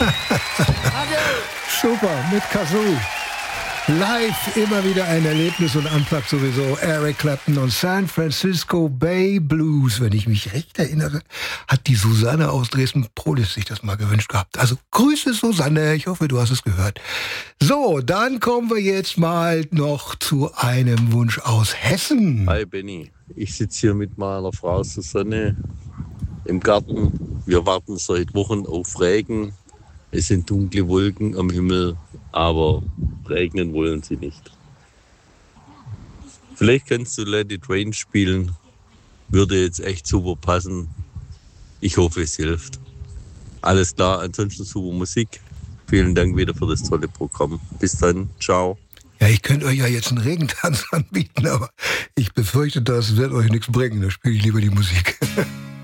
Super, mit Kazoo. Live immer wieder ein Erlebnis und Unplugged sowieso. Eric Clapton und San Francisco Bay Blues. Wenn ich mich recht erinnere, hat die Susanne aus Dresden-Prolis sich das mal gewünscht gehabt. Also Grüße Susanne, ich hoffe, du hast es gehört. So, dann kommen wir jetzt mal noch zu einem Wunsch aus Hessen. Hi Benny, ich sitze hier mit meiner Frau Susanne im Garten. Wir warten seit Wochen auf Regen. Es sind dunkle Wolken am Himmel, aber regnen wollen sie nicht. Vielleicht kannst du Let It Rain spielen. Würde jetzt echt super passen. Ich hoffe, es hilft. Alles klar, ansonsten super Musik. Vielen Dank wieder für das tolle Programm. Bis dann, ciao. Ja, ich könnte euch ja jetzt einen Regentanz anbieten, aber ich befürchte, das wird euch nichts bringen. Da spiele ich lieber die Musik.